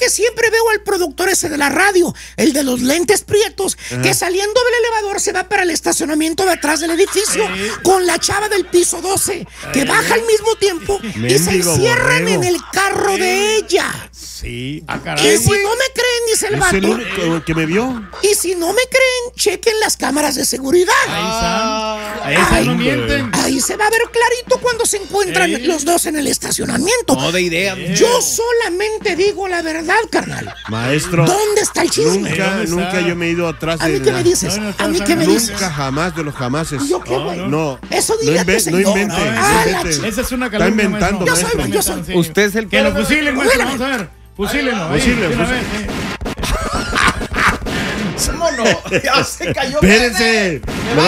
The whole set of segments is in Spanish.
que siempre veo al productor ese de la radio, el de los lentes prietos, que saliendo del elevador se va para el estacionamiento de atrás del edificio con la chava del piso 12, que baja al mismo tiempo y se encierran en el carro de ella. Sí, y si no me creen, dice el vato. Es el único que me vio. Y si no me creen, chequen las cámaras de seguridad. Ahí están, no mienten. Ahí se va a ver clarito cuando se encuentran los dos en el estacionamiento. No de idea. Yo solamente digo la verdad, carnal. Maestro. ¿Dónde está el chisme? Nunca yo me he ido atrás de... ¿A mí qué me dices? ¿A mí qué me dices? Nunca, jamás de los jamases. ¿Y yo qué, güey? No. Eso diga tu No señora. invente. Esa es una Está calumnia, inventando, maestro. Yo soy. Usted es el que lo fusilen, maestro. Vamos a ver. Fusílenlo. ¿Cómo no? Ya se cayó. Espérense.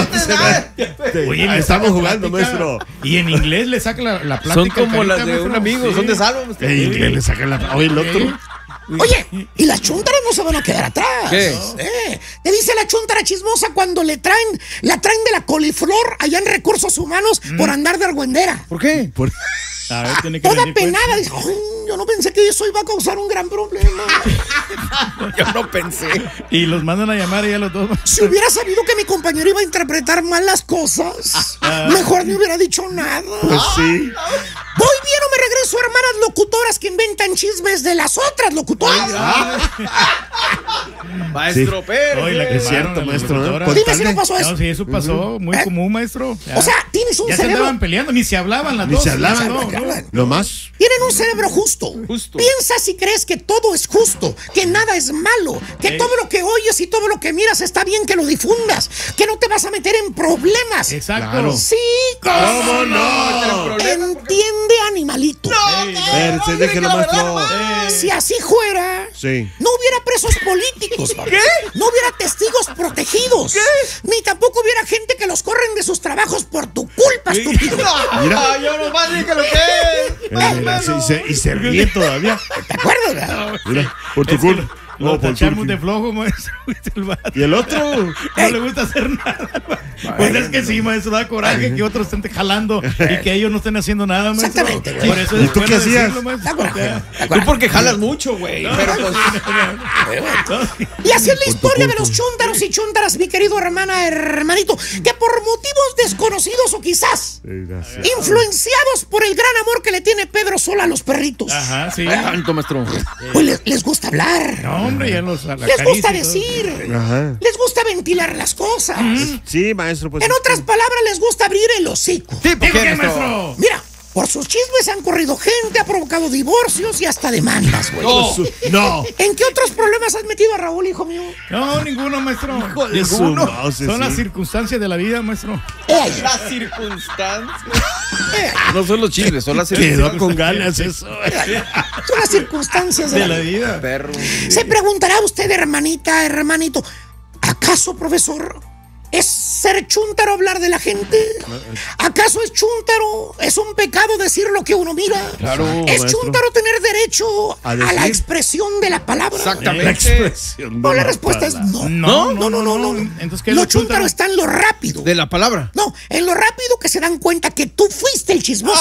Oye, estamos jugando, maestro. Y en inglés le saca la plática. Son como carita, las de maestro. un amigo, son de salvo. En inglés le sacan la... Oye, el otro... Oye, y las chúntaras no se van a quedar atrás. ¿Qué? Te dice la chúntara chismosa cuando la traen de la coliflor allá en Recursos Humanos por andar de argüendera. ¿Por qué? A ver, tiene que Toda rendir cuentas. penada. Dice, "Ay, yo no pensé que eso iba a causar un gran problema. Yo no pensé. Y los mandan a llamar y ya los dos. Si hubiera sabido que mi compañero iba a interpretar mal las cosas, mejor no hubiera dicho nada. Pues sí. Voy bien o me regreso, hermanas locutoras que inventan chismes de las otras locutoras. Maestro Pérez. Oye, la Es quemaron cierto, a la maestro, ¿no? locutora. Con Dime tal si de- no pasó eso. No, sí, eso pasó. Muy común, maestro. Ya. O sea, tienes un Ya se cerebro. andaban peleando, ni se hablaban las Ni dos. se hablaban. No. Lo más... Tienen un cerebro justo. Justo. Piensas y crees que todo es justo, que nada es malo, que todo lo que oyes y todo lo que miras está bien que lo difundas, que no te vas a meter en problemas. Exacto. Claro. Sí, ¿Cómo no? entiende, animalito. Espérense, déjelo, maestro. Si así fuera, Sí. no hubiera presos políticos. ¿Qué? No hubiera testigos protegidos. Ni tampoco hubiera gente que los corren de sus trabajos por tu culpa, estúpido. Mira. Yo nomás dije lo que Y se ríe todavía. ¿Te acuerdas, verdad? Mira, por tu Es que culpa. lo No, por tachamos tu- de flojo, maestro. El vato. ¿Y el otro? No le gusta hacer nada. Pues es que sí, maestro, da coraje que otros estén jalando y que ellos no estén haciendo nada, maestro. Exactamente, güey. Por eso ¿Y es tú bueno qué hacías? decirlo, maestro. Da coraje. Tú porque jalas mucho, güey. Pero pues. Y así es la historia de los chúntaros y chúntaras, mi querido hermanito, que por motivos desconocidos o quizás influenciados por el gran amor que le tiene Pedro Sola a los perritos, Ajá, sí. Tanto, maestro. pues les gusta hablar, No, hombre, ya los les gusta decir, Ajá. les gusta ventilar las cosas. Sí, maestro, pues... En otras palabras, les gusta abrir el hocico. Sí, ¿por ¿Por qué, qué, maestro? maestro? Mira, por sus chismes han corrido gente, ha provocado divorcios y hasta demandas, güey. No. ¿En qué otros problemas has metido a Raúl, hijo mío? No, ninguno, maestro. Ninguno. Mouse, Son sí. las circunstancias de la vida, maestro. Las circunstancias. No son los chismes, son las Quedó circunstancias. con ganas eso. Son las circunstancias de De la la vida. vida. Perro. Se preguntará usted, hermanito, ¿acaso, profesor, es ser chúntaro hablar de la gente? ¿Acaso es chúntaro? ¿Es un pecado decir lo que uno mira? Claro, ¿Es maestro. chúntaro tener derecho ¿A a la decir? expresión de la palabra? Exactamente. La expresión. No, la respuesta es no. No. No. Entonces, ¿qué es Lo lo chúntaro? chúntaro está en lo rápido. De la palabra. No, en lo rápido que se dan cuenta que tú fuiste el chismoso.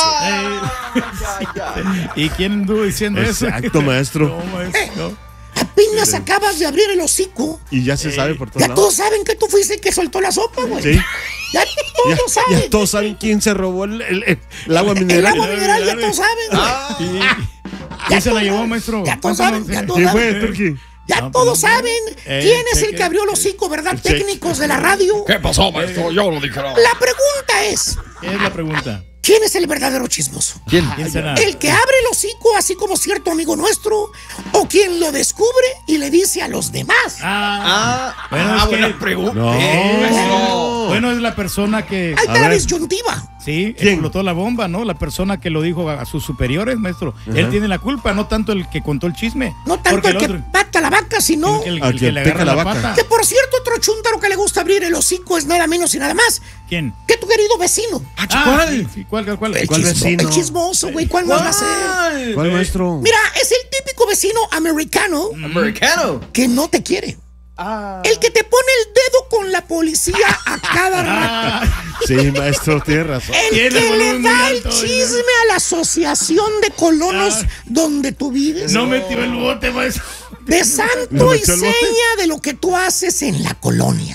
¿Y quién anduvo diciendo eso? Exacto, maestro. No, maestro. Apenas acabas de abrir el hocico. Y ya se sabe por todos Ya lados. todos saben que tú fuiste el que soltó la sopa, güey. Sí. Ya todos saben. Ya todos saben quién se robó el agua El mineral. agua mineral ya todos saben, güey. ¿Quién se la llevó, maestro? Ya todos Cuéntame, saben, ya sí. todos ¿Quién saben. fue, Turki? Ya No, todos pues, saben quién es el cheque. que abrió el hocico, ¿verdad? Cheque. Técnicos de la radio. ¿Qué pasó, maestro? Yo lo dije. La pregunta es, ¿Qué es la pregunta? ¿quién es el verdadero chismoso? ¿Quién? ¿Quién será? ¿El que abre el hocico, así como cierto amigo nuestro? ¿O quien lo descubre y le dice a los demás? Bueno, es que- buena pregunta. No. Maestro. Bueno, es la persona que Ahí está la ver. disyuntiva. sí ¿Quién? explotó la bomba, ¿no? La persona que lo dijo a sus superiores, maestro. Él tiene la culpa, no tanto el que contó el chisme. No tanto Porque el que pata la vaca, sino... el A que quien le pica agarra la la vaca. pata. Que por cierto, otro chúntaro que le gusta abrir el hocico es nada menos y nada más ¿Quién? que tu querido vecino. ¿Cuál? Sí, ¿cuál? ¿Cuál chismo- vecino? El chismoso, güey. ¿Cuál más va a ser? ¿Cuál maestro? Mira, es el típico vecino americano Americano. que no te quiere. El que te pone el dedo con la policía a cada rato. Sí, maestro, tiene razón. El Tiene que le volumen muy da el alto, chisme a la asociación de colonos donde tú vives. No metió el bote, maestro. De santo ¿No y metió el bote? seña de lo que tú haces en la colonia.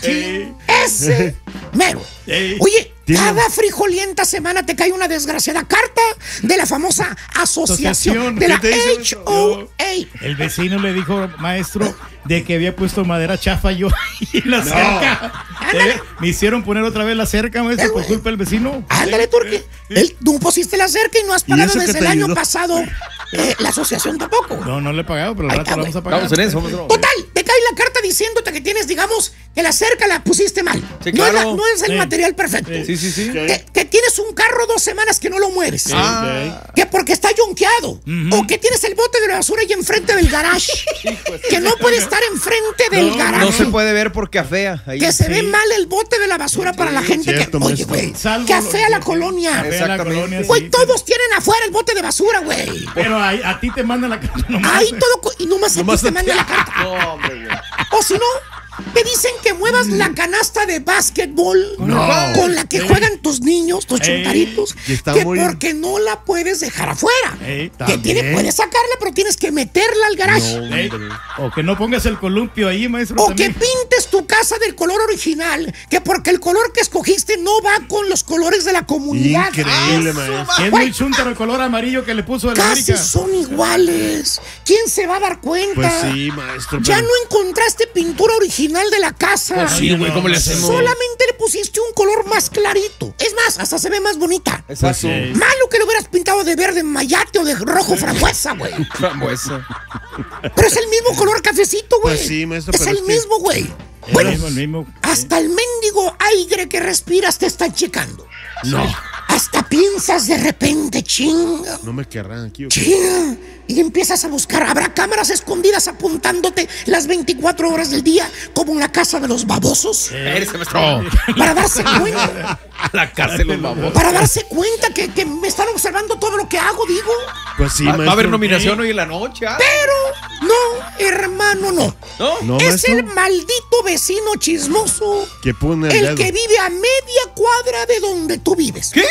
Ese mero. Ey. Oye, Tiene- cada frijolienta semana te cae una desgraciada carta de la famosa asociación de la ¿Qué te dice, HOA. El vecino le dijo, maestro, de que había puesto madera chafa yo en la cerca. Me hicieron poner otra vez la cerca, maestro, por culpa del vecino. Ándale, Turque. Tú pusiste la cerca y no has ¿Y pagado eso que desde te el año ayudó? pasado la asociación tampoco. No le he pagado, pero al Ahí rato está, lo vamos a güey. pagar. Vamos en eso, maestro. Total, te cae la carta diciéndote que tienes, digamos, que la cerca la pusiste mal. Sí, No es claro. no es el Sí. material perfecto. Sí, sí, sí. Que tienes un carro 2 semanas que no lo mueves. Que porque está yonqueado. O que tienes el bote de la basura ahí enfrente del garage. Que no puede estar enfrente del garage. No se puede ver porque afea. Ahí. Que se ve mal el bote de la basura para la gente cierto, que. Oye, maestro. güey. Salvo Que lo afea que- la colonia. Afea la Exactamente. colonia, Güey, sí, todos tienen afuera el bote de basura, güey. Pero a ti te mandan la carta nomás. Ahí todo. Y nomás a ti te mandan la carta. No, hombre, güey. O si no, te dicen que muevas la canasta de básquetbol No. con la que juegan tus niños, tus chuntaritos, que está que muy- porque no la puedes dejar afuera. Ey, Que puedes sacarla, pero tienes que meterla al garage. Ey, o que no pongas el columpio ahí, maestro. O que también. pintes tu casa del color original, que porque el color que escogiste no va con los colores de la comunidad. Increíble, maestro. Que es muy chuntaro el color amarillo que le puso el Casi América. son iguales. ¿Quién se va a dar cuenta? Pues sí, maestro. Ya pero- no encontraste pintura original de la casa. Pues sí, güey, ¿cómo le hacemos? Solamente le pusiste un color más clarito. Es más, hasta se ve más bonita. Exacto. Sí. Malo que lo hubieras pintado de verde mayate o de rojo frambuesa, güey. Frambuesa. Pero es el mismo color cafecito, güey. Pues sí, maestro, Es pero el es que- mismo, güey. El Bueno, mismo, el mismo. hasta el mendigo aire que respiras te está checando. No. Hasta piensas de repente, chinga. No me querrán aquí. ¿o qué? Chinga. Y empiezas a buscar. Habrá cámaras escondidas apuntándote las 24 horas del día, como en la casa de los babosos. Eres maestro. Para darse cuenta. A la cárcel los babos. Para darse cuenta que me están observando todo lo que hago, digo. Pues sí, Va maestro. a haber nominación hoy en la noche. ¿Ah? Pero no, hermano, no. ¿No? No, Es maestro. el maldito vecino chismoso. Que pone el El dedo. que vive a media cuadra de donde tú vives. ¿Qué?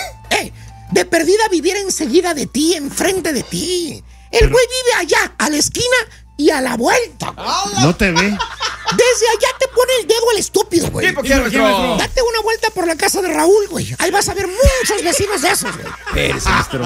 De perdida vivir enseguida de ti, enfrente de ti. El güey vive allá, a la esquina y a la vuelta. güey. No te ve. Desde allá te pone el dedo al estúpido, güey. ¿Qué? ¿Por qué, maestro? Date una vuelta por la casa de Raúl, güey. Ahí vas a ver muchos vecinos de esos, güey. Eres maestro.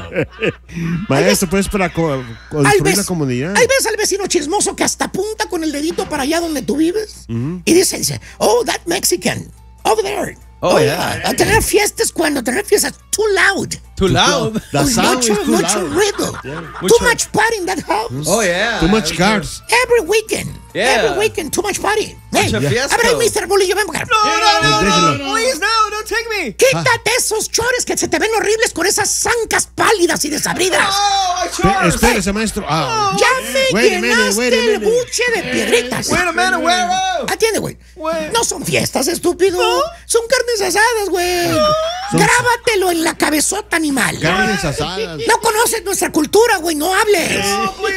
Maestro, pues para Ahí construir ves, la comunidad. ahí ves al vecino chismoso que hasta apunta con el dedito para allá donde tú vives. Y dice, oh, that Mexican, over there. Oh, yeah. A tener fiestas too loud. Too loud. The sound is too mucho loud. ruido. Mucho- Too much party in that house. Oh, yeah. Too much cars. Every weekend. Yeah. Every weekend, too much party. Mucha fiesta. A ver, Mr. Bolillo, ven para acá. Déjelo. Please, no, don't take me. Quítate esos chores que se te ven horribles con esas zancas pálidas y desabridas. Oh, my chores. Espérese, maestro. Ah, Ya me Wait a minute, llenaste wait a el minute. buche de piedritas. Wait a minute, where? Atiende, güey. Güey. No son fiestas, estúpido. Son carnes asadas, güey. Grábatelo en la cabezota, animal. carnes asadas. No conoces nuestra cultura, güey. No hables.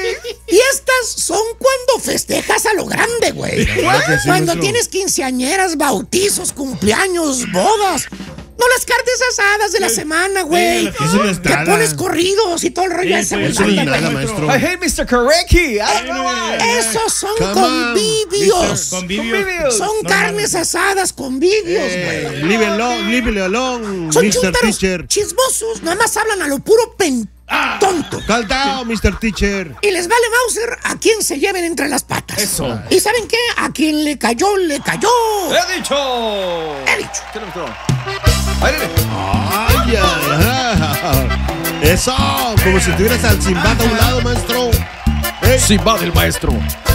Fiestas son cuando festejas a lo grande, güey. ¿Verdad que sí, Cuando maestro? tienes quinceañeras, bautizos, cumpleaños, bodas. No las carnes asadas de la semana, güey. Eso no es Que nada. pones corridos y todo el rollo ese, güey. Eso no es Ándale, nada, güey. maestro. I hate Mr. Kareki. I don't know why. Esos son Come on, convivios. Convivio. Son carnes asadas, convivios, güey. Leave it alone, Son Mr. chúntaros Teacher. chismosos, nada más hablan a lo puro tonto. Calm down, Mr. Teacher. Y les vale Mauser a quien se lleven entre las patas. Eso. ¿Y saben qué? A quien le cayó, le cayó. He dicho. He dicho. ¿Qué, maestro? Ahí viene. Ay, ay, ay. Eso, como si tuvieras al Simba a un lado, maestro. Sí, va del maestro.